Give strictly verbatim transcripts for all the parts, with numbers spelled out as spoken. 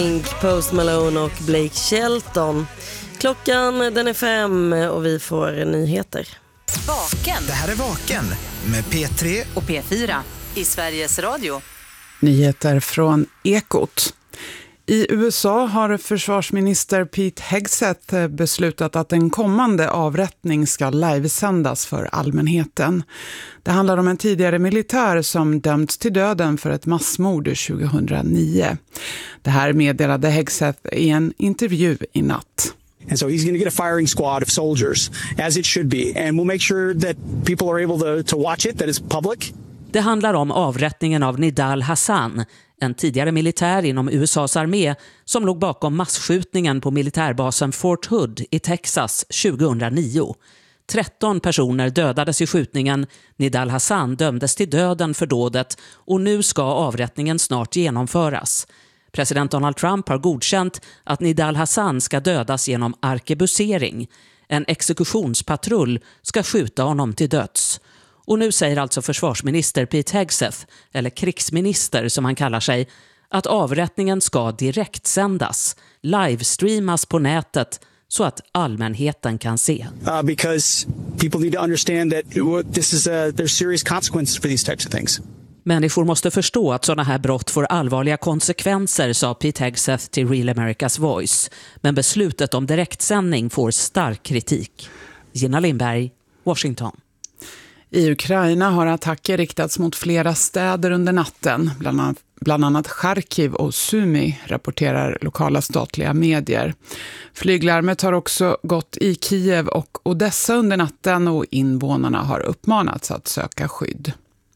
Post Malone och Blake Shelton. Klockan den är fem och vi får nyheter. Vaken. Det här är Vaken med P tre och P fyra i Sveriges Radio. Nyheter från Ekot. I U S A har försvarsminister Pete Hegseth beslutat att en kommande avrättning ska livesändas för allmänheten. Det handlar om en tidigare militär som dömts till döden för ett massmord tjugohundranio. Det här meddelade Hegseth i en intervju i natt. And so he's going to get a firing squad of soldiers, as it should be. And we'll make sure that people are able to, to watch it, that it's public. Det handlar om avrättningen av Nidal Hasan, en tidigare militär inom U S A:s armé som låg bakom massskjutningen på militärbasen Fort Hood i Texas tjugohundranio. tretton personer dödades i skjutningen. Nidal Hasan dömdes till döden för dådet och nu ska avrättningen snart genomföras. President Donald Trump har godkänt att Nidal Hasan ska dödas genom arkebusering. En exekutionspatrull ska skjuta honom till döds. Och nu säger alltså försvarsminister Pete Hegseth, eller krigsminister som han kallar sig, att avrättningen ska direktsändas, livestreamas på nätet så att allmänheten kan se. Uh, because people need to understand that this is a, there's serious consequences for these types of things. Människor måste förstå att sådana här brott får allvarliga konsekvenser, sa Pete Hegseth till Real America's Voice. Men beslutet om direktsändning får stark kritik. Gina Lindberg, Washington. I Ukraina har attacker riktats mot flera städer under natten, bland annat, bland annat Charkiv och Sumy, rapporterar lokala statliga medier. Flyglarmet har också gått i Kiev och Odessa under natten och invånarna har uppmanats att söka skydd.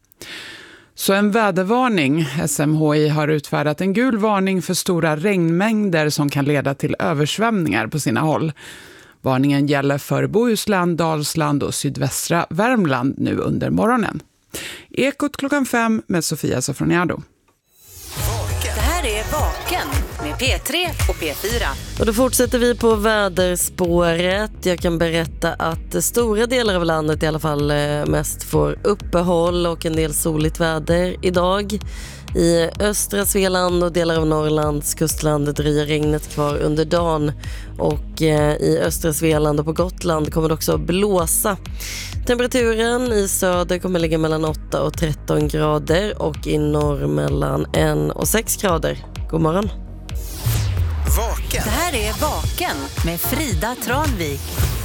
Så en vädervarning. S M H I har utfärdat en gul varning för stora regnmängder som kan leda till översvämningar på sina håll. Varningen gäller för Bohuslän, Dalsland och sydvästra Värmland nu under morgonen. Ekot klockan fem med Sofia Sofroniado. Det här är Vaken med P tre och P fyra. Och då fortsätter vi på väderspåret. Jag kan berätta att stora delar av landet i alla fall mest får uppehåll och en del soligt väder idag. I östra Svealand och delar av Norrlands kustland dröjer regnet kvar under dagen. Och i östra Svealand och på Gotland kommer det också blåsa. Temperaturen i söder kommer ligga mellan åtta och tretton grader och i norr mellan en och sex grader. God morgon. Vaken. Det här är Vaken med Frida Tranvik.